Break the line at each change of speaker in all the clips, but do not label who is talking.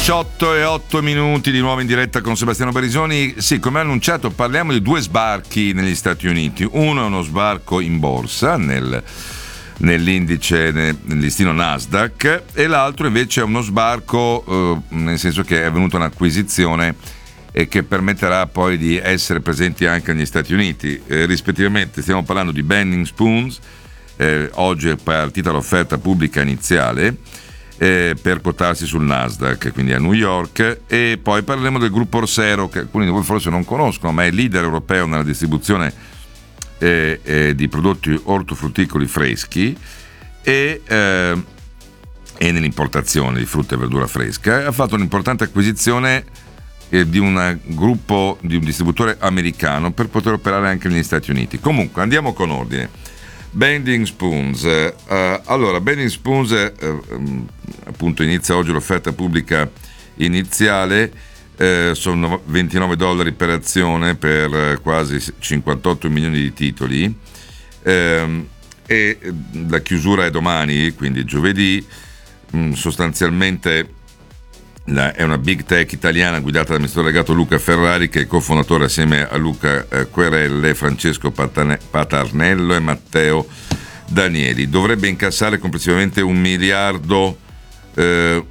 18:08 di nuovo in diretta con Sebastiano Barisoni. Sì, come annunciato parliamo di due sbarchi negli Stati Uniti. Uno è uno sbarco in borsa nell'indice, nel listino Nasdaq, e l'altro invece è uno sbarco nel senso che è avvenuta un'acquisizione e che permetterà poi di essere presenti anche negli Stati Uniti. Rispettivamente stiamo parlando di Bending Spoons, oggi è partita l'offerta pubblica iniziale per quotarsi sul Nasdaq, quindi a New York, e poi parleremo del gruppo Orsero, che alcuni di voi forse non conoscono, ma è leader europeo nella distribuzione di prodotti ortofrutticoli freschi e nell'importazione di frutta e verdura fresca. Ha fatto un'importante acquisizione di un gruppo, di un distributore americano, per poter operare anche negli Stati Uniti. Comunque andiamo con ordine. Bending Spoons, allora Bending Spoons appunto inizia oggi l'offerta pubblica iniziale, sono $29 per azione per quasi 58 milioni di titoli, e la chiusura è domani, quindi giovedì. Sostanzialmente è una big tech italiana guidata dall'amministratore delegato Luca Ferrari, che è cofondatore assieme a Luca Querelle, Francesco Patarnello e Matteo Danieli. Dovrebbe incassare complessivamente $1 miliardo tra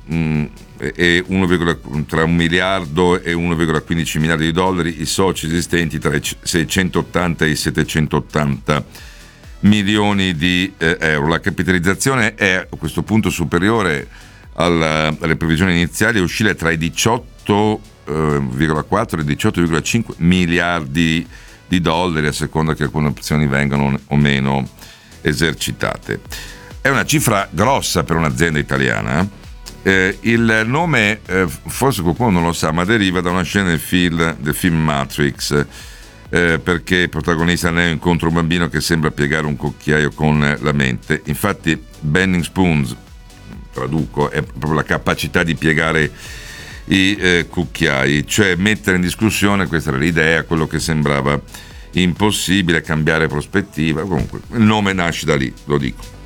$1 miliardo e 1,15 miliardi di dollari, i soci esistenti tra i 680 e i 780 milioni di euro. La capitalizzazione è a questo punto superiore alle previsioni iniziali e oscilla tra i 18,4 e i 18,5 miliardi di dollari, a seconda che alcune opzioni vengano o meno esercitate. È una cifra grossa per un'azienda italiana. Il nome, forse qualcuno non lo sa, ma deriva da una scena del film Matrix, perché il protagonista Neo incontra un bambino che sembra piegare un cucchiaio con la mente. Infatti Bending Spoons, traduco, è proprio la capacità di piegare i cucchiai, cioè mettere in discussione, questa era l'idea, quello che sembrava impossibile, cambiare prospettiva. Comunque il nome nasce da lì, lo dico.